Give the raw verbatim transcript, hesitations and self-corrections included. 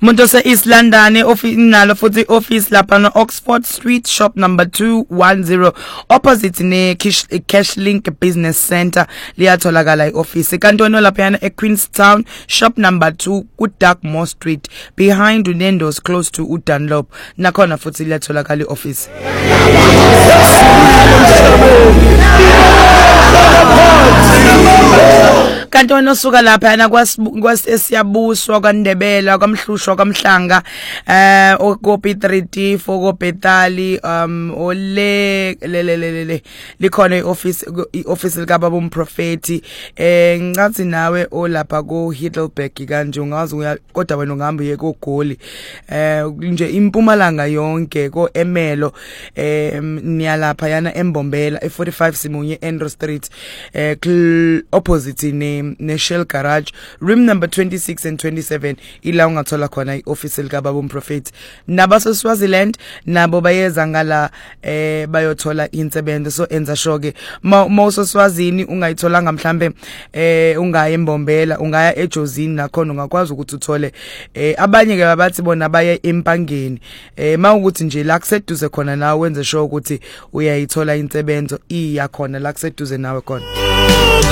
Muntu se East London office nalo futhi office lapha no Oxford Street shop number two ten opposite ne Cash, Cash Link Business Center liyatholakala ioffice kanti wena lapha yana eQueenstown shop number two ku Darkmore Street behind Unendo's close to uDunlop nakhona futhi liyatholakala ioffice. Kanti wena osuka lapha yana kwasesiyabuswa kwaNdebela kwamhlushwa kwamhlanga eh okopi three D four Betali um ole lelelele likhona ioffice ioffice likababa umprofeti eh ngicathi nawe olapha ko Heidelberg kanje ungazi kodwa wena ungahamba uye koGoli eh nje impumalanga yonke ko Emelo eh niyalapha yana eMbombela e forty-five Simunye Andrew Street eh opposite ne ne Shell Garage room number twenty-six and twenty-seven ila ungathola khona ioffice likababa umprofeti nabaso Swaziland nabo bayeza ngala eh bayothola insebenzo so enza shoke mawuso Swazini ungayitholanga mhlambe eh ungaya eMbombela ungaya eJozini nakhona ungakwazi ukuthi uthole eh abanye ke babathi bona baye empangeni eh mawukuthi nje la kuseduze khona nawe wenze sure ukuthi uyayithola insebenzo iya khona la kuseduze nawe khona.